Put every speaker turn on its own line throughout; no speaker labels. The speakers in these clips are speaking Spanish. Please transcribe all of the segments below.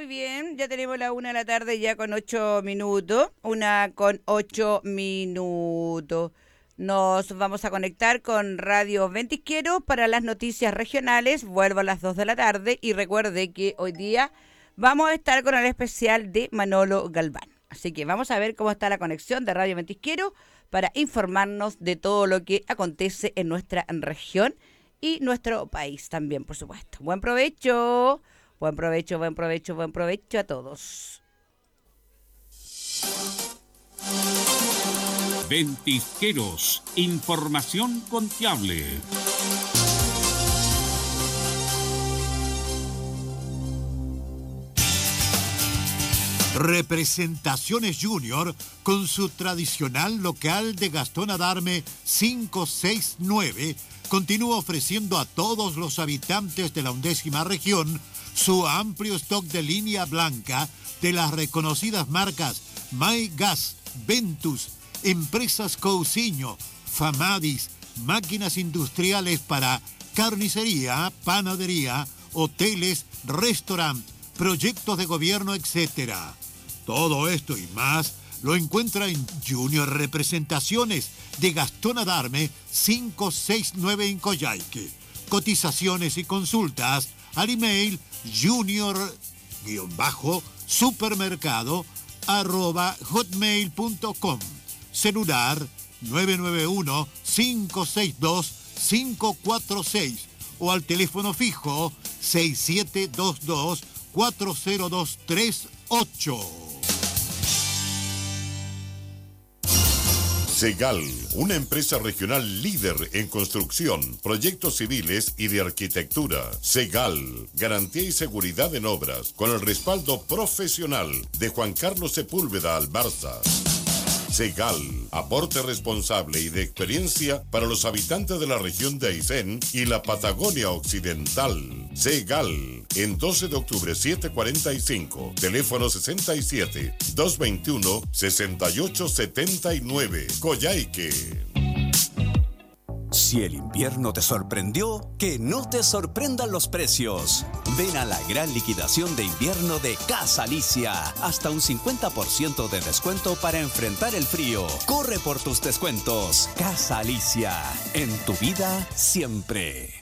Muy bien, ya tenemos la 1 de la tarde ya con 8 minutos. 1 con 8 minutos. Nos vamos a conectar con Radio Ventisquero para las noticias regionales. Vuelvo a las 2 de la tarde y recuerde que hoy día vamos a estar con el especial de Manolo Galván. Así que vamos a ver cómo está la conexión de Radio Ventisquero para informarnos de todo lo que acontece en nuestra región y nuestro país también, por supuesto. Buen provecho. Buen provecho, buen provecho, buen provecho a todos.
Ventisqueros, información confiable.
Representaciones Junior con su tradicional local de Gastón Adarme 569 continúa ofreciendo a todos los habitantes de la 11ª región su amplio stock de línea blanca de las reconocidas marcas MyGas, Ventus, Empresas Cousiño, Famadis, máquinas industriales para carnicería, panadería, hoteles, restaurantes, proyectos de gobierno, etc. Todo esto y más lo encuentra en Junior Representaciones de Gastón Adarme 569 en Coyhaique. Cotizaciones y consultas al email junior-supermercado@hotmail.com. Celular 991-562-546 o al teléfono fijo 6722-40238.
Segal, una empresa regional líder en construcción, proyectos civiles y de arquitectura. Segal, garantía y seguridad en obras, con el respaldo profesional de Juan Carlos Sepúlveda Albarza. Segal, aporte responsable y de experiencia para los habitantes de la región de Aysén y la Patagonia Occidental. Segal, en 12 de octubre 745, teléfono 67-221-6879, Coyhaique.
Si el invierno te sorprendió, que no te sorprendan los precios. Ven a la gran liquidación de invierno de Casa Alicia. Hasta un 50% de descuento para enfrentar el frío. Corre por tus descuentos. Casa Alicia. En tu vida, siempre.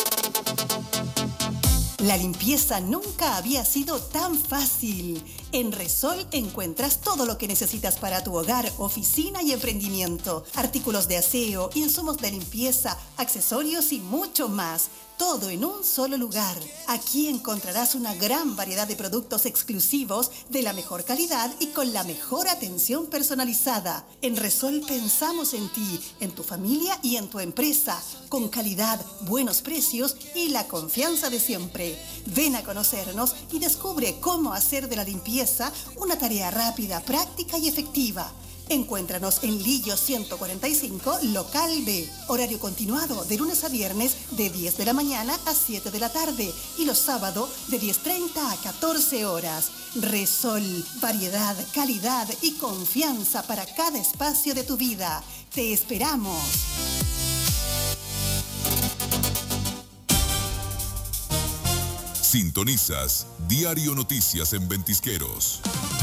La limpieza nunca había sido tan fácil. En Resol encuentras todo lo que necesitas para tu hogar, oficina y emprendimiento. Artículos de aseo, insumos de limpieza, accesorios y mucho más. Todo en un solo lugar. Aquí encontrarás una gran variedad de productos exclusivos de la mejor calidad y con la mejor atención personalizada. En Resol pensamos en ti, en tu familia y en tu empresa, con calidad, buenos precios y la confianza de siempre. Ven a conocernos y descubre cómo hacer de la limpieza una tarea rápida, práctica y efectiva. Encuéntranos en Lillo 145, local B. Horario continuado de lunes a viernes de 10 de la mañana a 7 de la tarde y los sábados de 10:30 a 14 horas. Resol, variedad, calidad y confianza para cada espacio de tu vida. Te esperamos.
Sintonizas Diario Noticias en Ventisqueros.